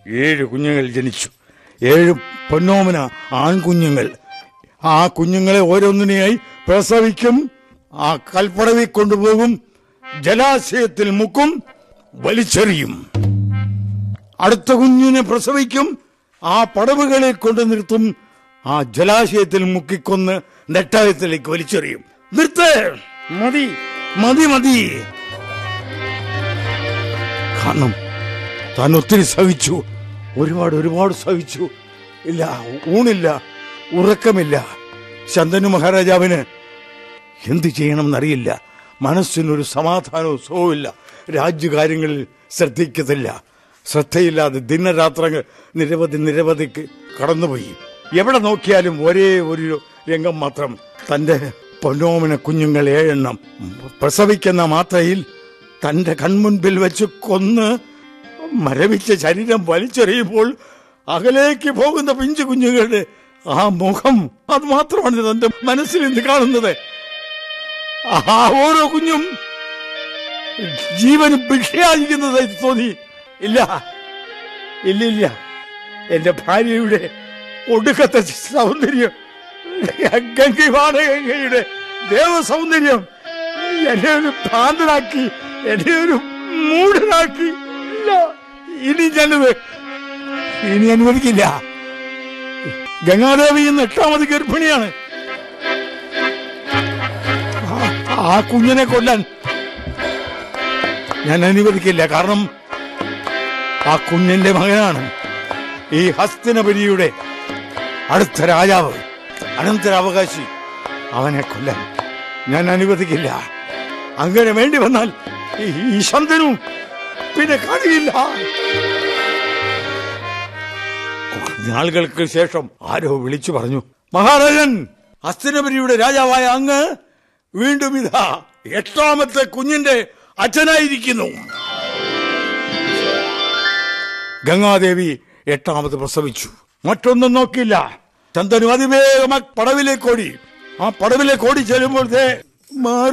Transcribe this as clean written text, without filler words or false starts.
7 കുഞ്ഞുങ്ങൾ ജനിച്ചു. 7 പൊന്നോമന ആൺകുഞ്ഞുങ്ങൾ. ആ കുഞ്ഞുങ്ങളെ ഓരോന്നിനെയായി പ്രസവിക്കും, ആ കൽപ്പടവിൽ കൊണ്ടുപോകും, ജലാശയത്തിൽ മുക്കും, വലിച്ചെറിയും. അടുത്ത കുഞ്ഞിനെ പ്രസവിക്കും, ആ പടവുകളിൽ കൊണ്ടു നിർത്തും, ആ ജലാശയത്തിൽ മുക്കിക്കൊന്ന് നെട്ടായത്തിലേക്ക് വലിച്ചെറിയും. നിർത്ത്, മതി മതി മതി. കാരണം താൻ ഒത്തിരി സഹിച്ചു, ഒരുപാട് സഹിച്ചു. ഇല്ല, ഊണില്ല, ഉറക്കമില്ല. ശന്തനു മഹാരാജാവിന് എന്തു ചെയ്യണമെന്നറിയില്ല. മനസ്സിനൊരു സമാധാനവും സുഖവുമില്ല. രാജ്യകാര്യങ്ങളിൽ ശ്രദ്ധിക്കത്തില്ല. ശ്രദ്ധയില്ലാതെ ദിനരാത്രങ്ങൾ നിരവധിക്ക് കടന്നുപോയി. എവിടെ നോക്കിയാലും ഒരേ ഒരു രംഗം മാത്രം. തന്റെ പൊന്നോമന കുഞ്ഞുങ്ങൾ 7 പ്രസവിക്കുന്ന മാത്രയിൽ തന്റെ കൺമുൻപിൽ വെച്ച് കൊന്ന് മരവിച്ച ശരീരം വലിച്ചെറിയുമ്പോൾ അകലേക്ക് പോകുന്ന പിഞ്ചു കുഞ്ഞുങ്ങളുടെ ആ മുഖം, അത് മാത്രമാണ് തന്റെ മനസ്സിൽ ഇന്ന് കാണുന്നത്. ആ ഓരോ കുഞ്ഞും ജീവന് ഭിക്ഷയായിരിക്കുന്നതായി തോന്നി. ഇല്ല, എന്റെ ഭാര്യയുടെ ഒടുക്കത്തെ സൗന്ദര്യം, ഗംഗയുടെ ദേവസൗന്ദര്യം എന്നെ ഒരു ഭ്രാന്തനാക്കി, എന്നെ ഒരു മൂഢനാക്കി. ഇല്ല, ഇനി അനുവദിക്കില്ല. ഗംഗാദേവി ഇന്ന് 8ാമത് ഗർഭിണിയാണ്. ആ കുഞ്ഞിനെ കൊല്ലാൻ ഞാൻ അനുവദിക്കില്ല. കാരണം ആ കുഞ്ഞിന്റെ മകനാണ് ഈ ഹസ്തിനപുരിയുടെ അടുത്ത രാജാവ്, അനന്തരാവകാശി. അവനെ കൊല്ലാൻ ഞാൻ അനുവദിക്കില്ല. അങ്ങനെ വേണ്ടി വന്നാൽ ഈ ശന്തനു പിന്നെ കാണുകയില്ല. നാളുകൾക്ക് ശേഷം ആരോ വിളിച്ചു പറഞ്ഞു, മഹാരാജൻ, ഹസ്തിനപുരിയുടെ രാജാവായ അങ്ങ് വീണ്ടും ഇതാ 8ാമത്തെ കുഞ്ഞിന്റെ അച്ഛനായിരിക്കുന്നു. ഗംഗാദേവി 8ാമത് പ്രസവിച്ചു. മറ്റൊന്നും നോക്കിയില്ല. ചന്ദനു അതിവേഗം പടവിലേക്ക് ഓടി. ആ പടവിലേക്ക് ഓടി ചെല്ലുമ്പോഴത്തെ